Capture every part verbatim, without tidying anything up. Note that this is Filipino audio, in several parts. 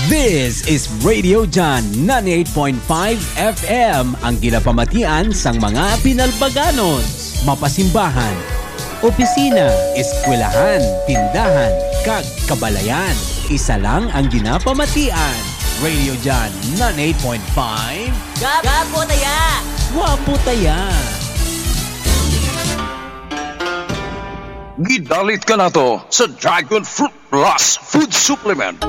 This is Radio John ninety-eight point five F M, ang ginapamatian sang mga Pinalbaganon. Mapasimbahan, opisina, eskwelahan, tindahan, kag kabalayan. Isa lang ang ginapamatian. Radio John ninety-eight point five. Gapo taya! Wapo taya! Gidalit ka na to sa Dragon Fruit Plus Food Supplement.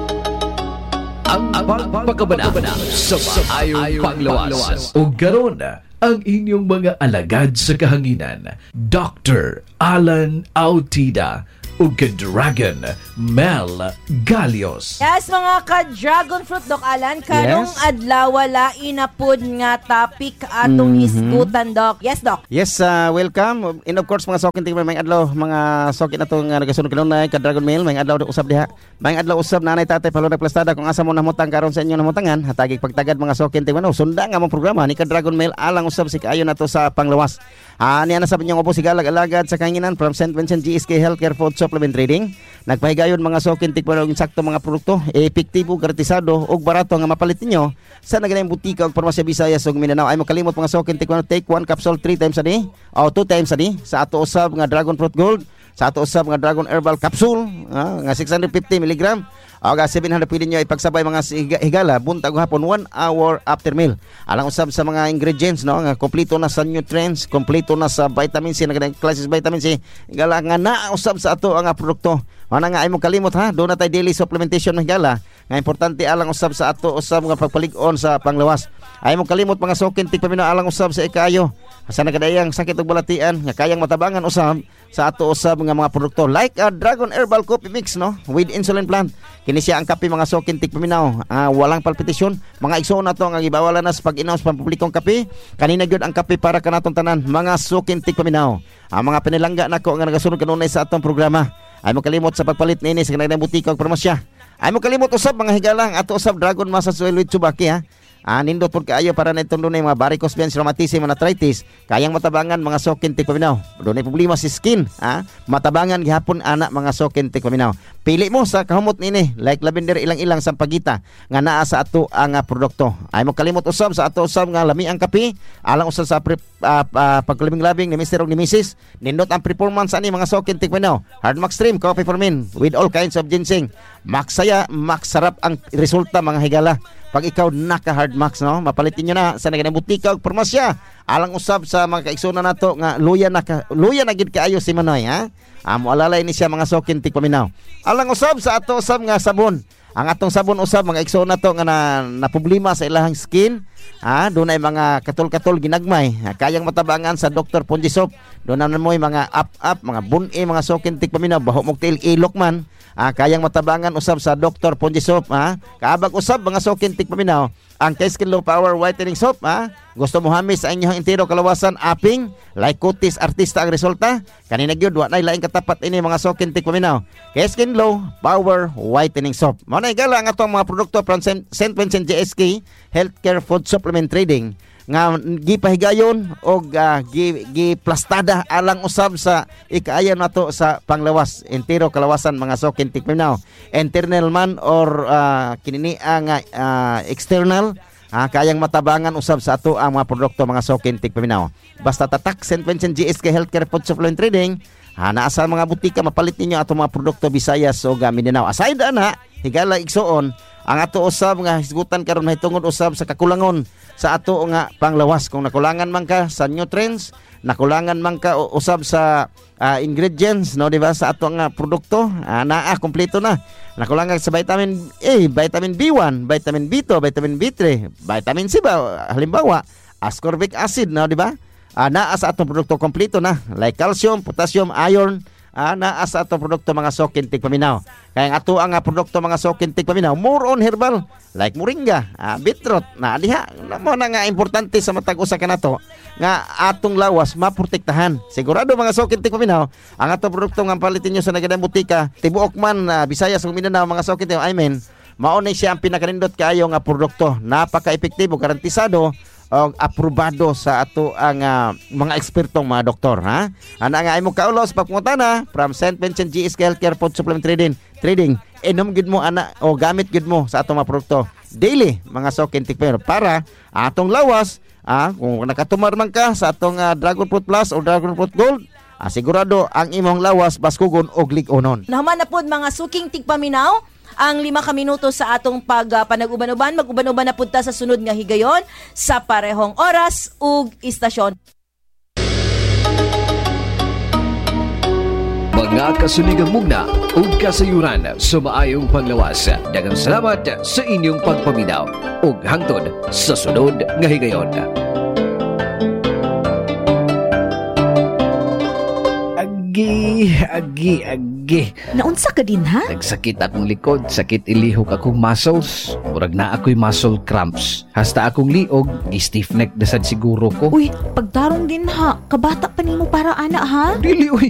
Ang pagpakabanabana sa maayong panglawas. O garon ang inyong mga alagad sa kahanginan, Doctor Alan Autida o ka-Dragon Mel Galios. Yes, mga ka-Dragon Fruit, Doc Alan. Karong Yes. adlaw wala inapod nga topic atong Mhm. hisgutan, Doc. Yes, Doc. Yes, uh, welcome. And of course, mga sokin tingin may adlaw, mga sokin atong uh, nagasunod kanunay ka Dragon Mail, may adlaw usab diha. May adlaw usab nanay tatay palunay plastada kung asa mo namutang karon sa inyo namutangan, hatagig pagtagad mga sokin tingin no. Sunda nga mong programa ni ka Dragon Mail alang usab si kaayo nato sa panglawas. Ah, niya na sabi niyo upo si galag-alagad sa kahanginan from Saint Vincent G S K Healthcare Food Supplement Trading. Nagpahigayon mga sokin tingin og insakto mga produkto, epektibo, gratisado ug barato nga mapalit ninyo sa naganayang butika ug farmasya Visayas ug Mindanao. Ay mo kalimot mga sokin tingin take one capsule three times a day o two times a day sa ato usab nga Dragon Fruit Gold, sa ato usab nga Dragon Herbal Capsule ah, nga six hundred fifty milligram o nga seven hundred pwede nyo ipagsabay mga higa- higala buntag hapon one hour after meal. Alang usab sa mga ingredients no nga kompleto na sa nutrients, kompleto na sa vitamin C, nga classes vitamin C, higala nga naa usab sa ato ang nga produkto. Ana nga ay mo kalimot ha, do na tay daily supplementation ng higala nga importante alang usab sa ato usab nga pagpalig-on sa panglawas. Ay mo kalimot mga sokin tig paminaw alang usab sa ikayo sa nagadayang sakit ug balatian nga kayang matabangan usab sa ato usab nga mga produkto like a Dragon Herbal Coffee Mix no with insulin plant. Kini siya ang kape mga sokin tig paminaw, uh, walang palpitasyon, mga igsoon na to nga gibawalan na sa pag-inom sa pampublikong kape. Kanina gyud ang kape para kanatong tanan mga sokin tig paminaw. Ang mga pinilangga nako nga nagasunod kanunay sa atong programa. Ay mo kalimot sa pagpalit nini sa kanang butika ug farmasya. Ay mo kalimot usab mga higalang ato usab Dragon Massage Oil with Tsubaki ha. Ah, nindot pod kaayo para na itong dunay mga varicose veins, rheumatism, arthritis, kayang matabangan mga sokin tig paminaw. Dunay problema si skin, ha? Matabangan gihapon ana mga sokin tig paminaw. Pili mo sa kahumot nini, like lavender ilang-ilang sampagita nga naa sa ato ang uh, produkto. Ay mo kalimot usab sa ato usab nga lami ang kape, alang usab sa pre, uh, uh, pagkulabing-labing ni Mister ug ni Missus Nindot ang performance ani mga sokin tig paminaw. Hard Max Stream Coffee for Men with all kinds of ginseng. Max saya, max sarap ang resulta mga higala. Pag ikaw naka Hard Max no, mapalitin nyo na sa naganang butika ug farmasya. Alang usab sa mga kaigsoon nato nga luya na ka, luya na gid kaayo si Manoy ha. Amo alalay ni siya mga sokin tig paminaw. Alang usab sa ato usab nga sabon. Ang atong sabon usab mga igsoon nato nga na, na problema sa ilahang skin. Ah, doon ay mga katol-katol ginagmay. Ah, kayang matabangan sa Doctor Ponji Soap. Doon na mo mga up-up, mga bun-i, mga sokin tig paminaw, baho mog til ilok man. Ah, kayang matabangan usab sa Doctor Ponji Soap, ha. Kaabag usab mga sokin tig paminaw, ang K-Skin Low Power Whitening Soap, ha. Gusto mo hamis sa inyong entero kalawasan aping, like kutis artista ang resulta. Kanina gyud wa nay laing katapat ini mga sokin tig paminaw. K-Skin Low Power Whitening Soap. Mao na igala ang atong mga produkto from Saint Vincent G S K Healthcare Food Supplement Trading nga gipahigayon og uh, gi, gi plastada alang usab sa ikaayan nato sa panglawas entero kalawasan mga sokin tig paminaw, internal man or uh, kinini ang uh, external, uh, kayang matabangan usab sa ato ang mga produkto mga sokin tig paminaw. Basta tatak Saint Vincent G S K Healthcare Food Supplement Trading, ha, naa sa mga butika mapalit ninyo ato mga produkto Visayas o Mindanao. Aside ana higala igsoon ang ato usab nga hisgutan karon mahitungod usab sa kakulangon sa ato nga panglawas. Kung nakulangan man ka sa nutrients, nakulangan man ka usab sa uh, ingredients no, di ba, sa ato nga produkto, uh, naa kompleto na. Nakulangan sa vitamin A, vitamin B one, vitamin B two, vitamin B three, vitamin C ba halimbawa, ascorbic acid no, di ba? Uh, naa sa atong produkto kompleto na, like calcium, potassium, iron. Ah, naa sa ato produkto mga sokin tig paminaw. Kaya ang ato ang produkto mga sokin tig paminaw more on herbal like moringa, ah, beetroot na diha mo na nga importante sa matag usa kanato nga atong lawas maprotektahan. Sigurado mga sokin tig paminaw ang ato produkto nga palitin nyo sa nagadang butika tibuok man uh, Visayas ug Mindanao mga sokin tig I mean mao ni siya ang pinakanindot kaayo nga produkto, napaka-epektibo, garantisado o aprobado sa ato ang uh, mga ekspertong mga doktor ha. Ana nga imong kaulos pagpungutana from Saint Vincent G S K Healthcare Food Supplement Trading. Trading inom gid mo ana o gamit gid mo sa atong mga produkto daily mga sokin tikper para atong lawas ah kung nakatumar man ka sa atong uh, Dragon Fruit Plus o Dragon Fruit Gold, ah, sigurado ang imong lawas baskugon og lig-onon. Naman na pod mga suking tigpaminaw ang lima ka minuto sa atong pag uh, panag-uban-uban. Mag-uban-uban na punta sa sunod nga higayon sa parehong oras ug istasyon. Mga kasuligang mugna o kasayuran sa maayong panglawas. Daghang salamat sa inyong pagpaminaw ug hangtod sa sunod nga higayon. Agi, agi, agi. Naunsa ka din ha? Nagsakit akong likod, sakit ilihok akong muscles. Murag na ako'y muscle cramps. Hasta akong liog, stiff neck dasad siguro ko. Uy, pagtarong din ha. Kabata pa nimo para ana ha? Dili, uy.